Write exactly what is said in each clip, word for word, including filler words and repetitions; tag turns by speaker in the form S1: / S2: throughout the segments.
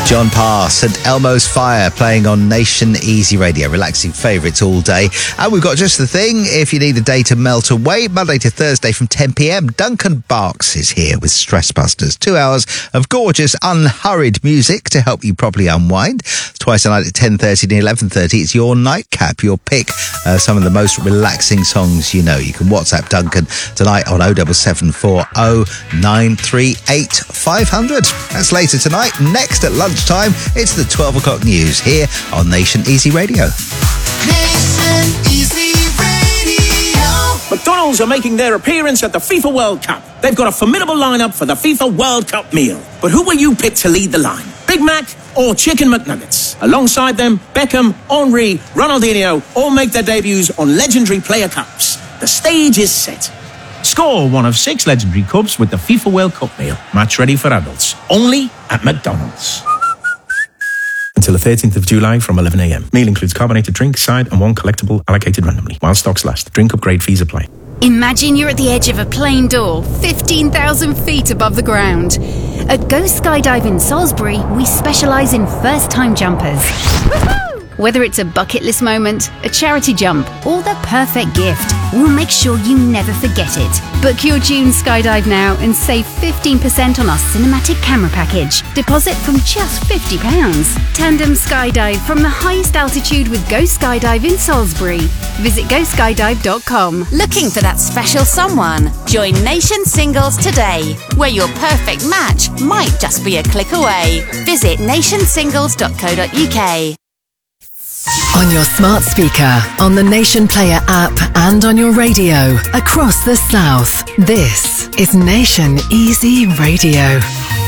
S1: John Parr, St Elmo's Fire, playing on Nation Easy Radio, relaxing favourites all day. And we've got just the thing, if you need a day to melt away, Monday to Thursday from ten p.m, Duncan Barks is here with Stress Busters. Two hours of gorgeous, unhurried music to help you properly unwind. Twice a night at ten thirty and eleven thirty, it's your nightcap, your pick, uh, some of the most relaxing songs you know. You can WhatsApp Duncan tonight on oh seven seven four oh nine three eight five hundred. That's later tonight. Next at lunchtime, it's the twelve o'clock news here on Nation Easy Radio.
S2: Nation Easy Radio.
S3: McDonald's are making their appearance at the FIFA World Cup. They've got a formidable lineup for the FIFA World Cup meal. But who will you pick to lead the line? Big Mac or Chicken McNuggets? Alongside them, Beckham, Henry, Ronaldinho all make their debuts on legendary player cups. The stage is set. Score one of six legendary cups with the FIFA World Cup meal. Match ready for adults. Only at McDonald's. Until the thirteenth of July from eleven a.m. Meal includes carbonated drink, side and one collectible allocated randomly. While stocks last. Drink upgrade fees apply.
S4: Imagine you're at the edge of a plane door, fifteen thousand feet above the ground. At Go Skydive in Salisbury, we specialise in first-time jumpers. Whether it's a bucket list moment, a charity jump, or the perfect gift, we'll make sure you never forget it. Book your June skydive now and save fifteen percent on our cinematic camera package. Deposit from just fifty pounds. Tandem skydive from the highest altitude with Go Skydive in Salisbury. Visit go skydive dot com.
S5: Looking for that special someone? Join Nation Singles today, where your perfect match might just be a click away. Visit nation singles dot co dot uk.
S6: On your smart speaker, on the Nation Player app, and on your radio across the South. This is Nation Easy Radio.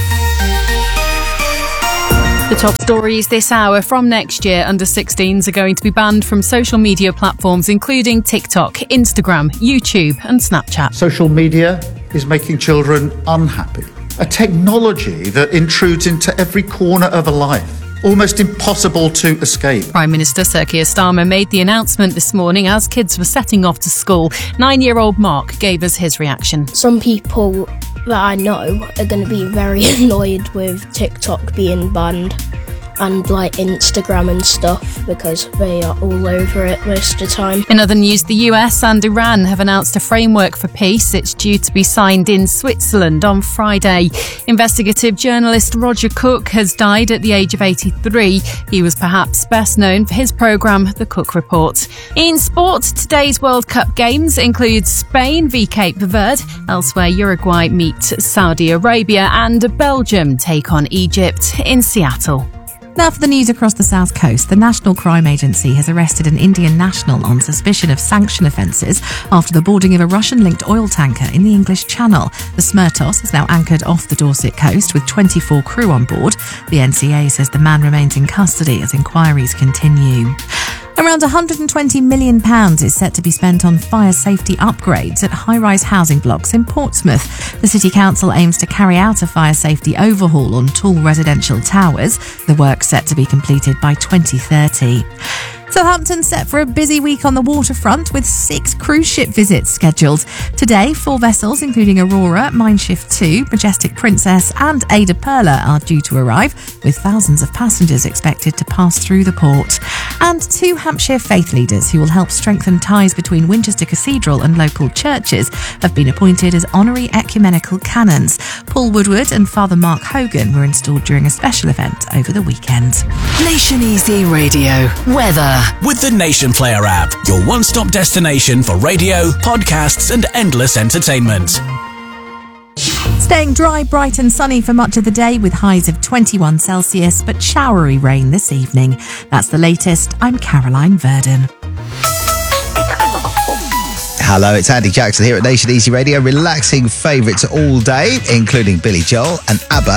S7: The top stories this hour: from next year, under sixteens are going to be banned from social media platforms including TikTok, Instagram, YouTube and Snapchat.
S8: Social media is making children unhappy. A technology that intrudes into every corner of a life. Almost impossible to escape.
S7: Prime Minister Sir Keir Starmer made the announcement this morning as kids were setting off to school. Nine-year-old Mark gave us his reaction.
S9: Some people that I know are going to be very annoyed with TikTok being banned and like Instagram and stuff because they are all over it most of the time.
S7: In other news, the U S and Iran have announced a framework for peace. It's due to be signed in Switzerland on Friday. Investigative journalist Roger Cook has died at the age of eighty-three. He was perhaps best known for his programme, The Cook Report. In sport, today's World Cup games include Spain v Cape Verde. Elsewhere, Uruguay meet Saudi Arabia and Belgium take on Egypt in Seattle.
S10: Now for the news across the South Coast. The National Crime Agency has arrested an Indian national on suspicion of sanction offences after the boarding of a Russian-linked oil tanker in the English Channel. The Smertos is now anchored off the Dorset coast with twenty-four crew on board. The N C A says the man remains in custody as inquiries continue. Around one hundred twenty million pounds is set to be spent on fire safety upgrades at high-rise housing blocks in Portsmouth. The City Council aims to carry out a fire safety overhaul on tall residential towers. The work's set to be completed by twenty thirty. Southampton set for a busy week on the waterfront with six cruise ship visits scheduled. Today, four vessels, including Aurora, Mindshift two, Majestic Princess and Ada Perla are due to arrive, with thousands of passengers expected to pass through the port. And two Hampshire faith leaders who will help strengthen ties between Winchester Cathedral and local churches have been appointed as honorary ecumenical canons. Paul Woodward and Father Mark Hogan were installed during a special event over the weekend.
S6: Nation Easy Radio. Weather.
S11: With the Nation Player app, your one-stop destination for radio, podcasts and endless entertainment.
S10: Staying dry, bright and sunny for much of the day with highs of twenty-one Celsius, but showery rain this evening. That's the latest. I'm Caroline Verdon.
S1: Hello, it's Andy Jackson here at Nation Easy Radio, relaxing favourites all day, including Billy Joel and ABBA.